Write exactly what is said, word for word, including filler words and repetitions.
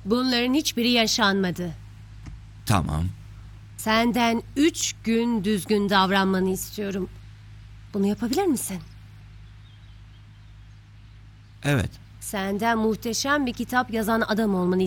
Bunların hiçbiri yaşanmadı. Tamam. Senden üç gün düzgün davranmanı istiyorum. Bunu yapabilir misin? Evet. Senden muhteşem bir kitap yazan adam olmanı